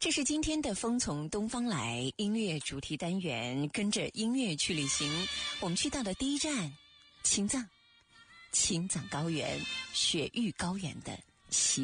这是今天的风从东方来音乐主题单元，跟着音乐去旅行。我们去到的第一站，青藏高原，雪域高原的